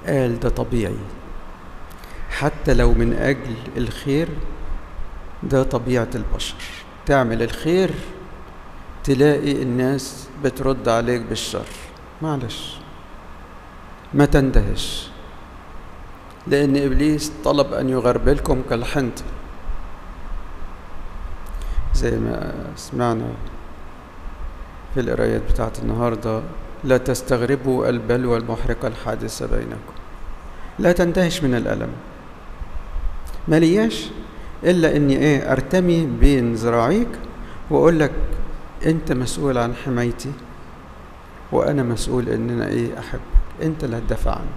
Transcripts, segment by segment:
قال ده طبيعي، حتى لو من أجل الخير، ده طبيعة البشر. تعمل الخير تلاقي الناس بترد عليك بالشر، معلش ما تندهش، لأن إبليس طلب أن يغربلكم كالحنطة، زي ما سمعنا في القرايات بتاعت النهاردة: لا تستغربوا البلوى المحرقة الحادثة بينكم. لا تندهش من الألم، ملياش إلا إني أرتمي بين ذراعيك وأقول لك أنت مسؤول عن حمايتي، وأنا مسؤول إن أنا أحبك، أنت اللي هتدافع عني.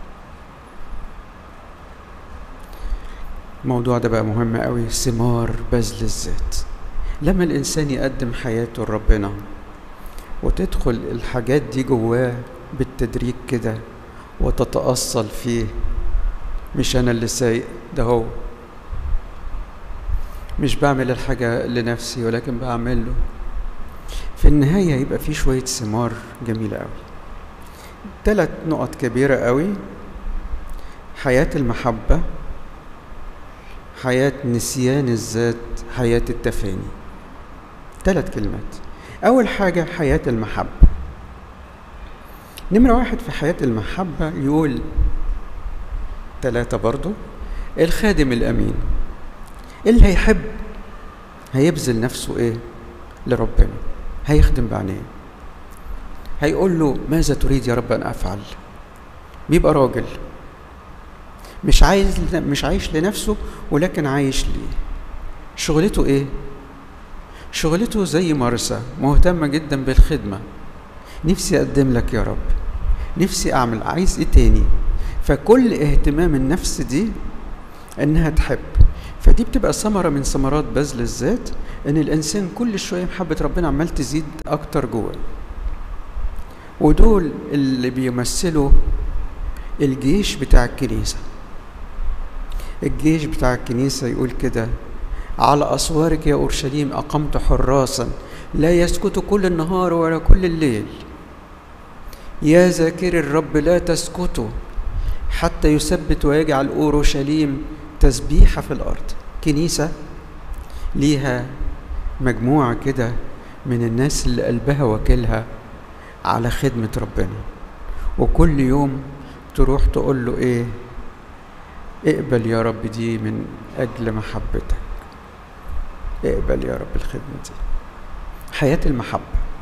الموضوع ده بقى مهم قوي، ثمار بذل الذات. لما الإنسان يقدم حياته لربنا وتدخل الحاجات دي جواه بالتدريج كده وتتأصل فيه، مش أنا اللي سايق، ده هو، مش بعمل الحاجة لنفسي ولكن بعمل له، في النهاية يبقى فيه شوية ثمار جميلة قوي. 3 نقط كبيرة قوي: حياة المحبة، حياة نسيان الذات، حياة التفاني. 3 كلمات. أول حاجة حياة المحبة. نمرة 1 في حياة المحبة يقول 3 برضو: الخادم الأمين. اللي هيحب هيبذل نفسه لربنا، هيخدم بعينيه، هيقول له ماذا تريد يا رب أن أفعل. بيبقى راجل مش عايش لنفسه ولكن عايش ليه. شغلته شغلته زي مرسى، مهتمة جدا بالخدمة. نفسي أقدم لك يا رب، نفسي أعمل، عايز تاني. فكل اهتمام النفس دي إنها تحب. فدي بتبقى ثمرة من ثمرات بذل الذات، إن الإنسان كل شوية محبة ربنا عمال تزيد أكتر جواه. ودول اللي بيمثلوا الجيش بتاع الكنيسة. الجيش بتاع الكنيسة يقول كده: على أسوارك يا أورشليم أقمت حراسا لا يسكت كل النهار ولا كل الليل، يا ذاكر الرب لا تسكتوا حتى يثبت ويجعل أورشليم تسبيحة في الأرض. كنيسة ليها مجموعة كده من الناس اللي قلبها وكلها على خدمة ربنا، وكل يوم تروح تقول له اقبل يا رب دي من أجل محبتك، اقبل يا رب الخدمة دي. حياة المحبة.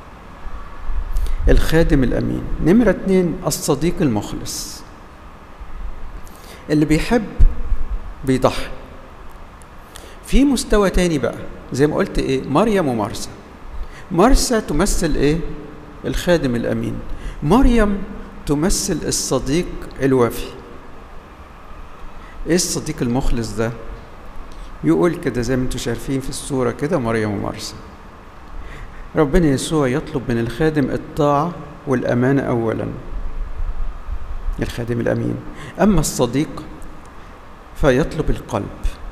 الخادم الأمين. نمرة 2 الصديق المخلص. اللي بيحب بيضحي. في مستوى تاني بقى، زي ما قلت مريم ومرسى. مرسى تمثل الخادم الأمين، مريم تمثل الصديق الوفي. الصديق المخلص ده يقول كده زي ما انتم شايفين في الصورة كده: مريم ومرسى. ربنا يسوع يطلب من الخادم الطاعة والأمانة أولا، الخادم الأمين. أما الصديق فيطلب القلب.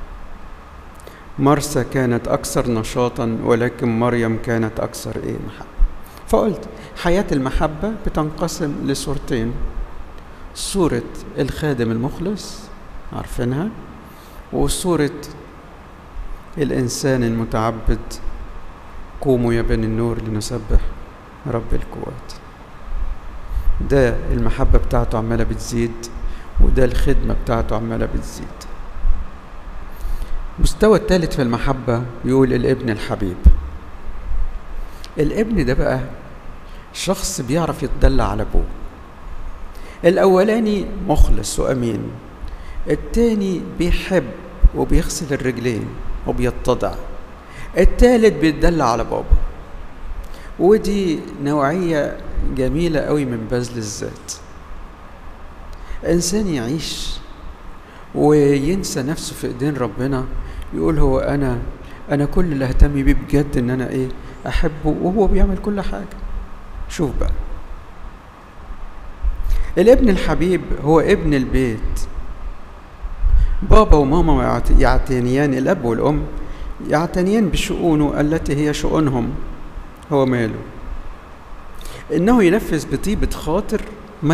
مرسى كانت أكثر نشاطا ولكن مريم كانت أكثر محبة. فقلت حياة المحبة بتنقسم لصورتين: صورة الخادم المخلص عارفينها، وصورة الإنسان المتعبد. قوموا يا بني النور لنسبح رب القوات. ده المحبة بتاعته عمالة بتزيد، وده الخدمة بتاعته عمالة بتزيد. المستوى الثالث في المحبة يقول الابن الحبيب. الابن ده بقى شخص بيعرف يتدلع على أبوه. الأولاني مخلص وأمين، التاني بيحب وبيغسل الرجلين وبيتضع، التالت بيتدلع على بابا. ودي نوعية جميلة قوي من بذل الذات. إنسان يعيش وينسى نفسه في إيدين ربنا، يقول هو أنا كل اللي اهتم بيه بجد إن أنا أحبه، وهو بيعمل كل حاجة. شوف بقى، الابن الحبيب هو ابن البيت. بابا وماما يعتنيان، الأب والأم يعتنيان بشؤونه التي هي شؤونهم، هو ماله؟ إنه ينفذ بطيبة خاطر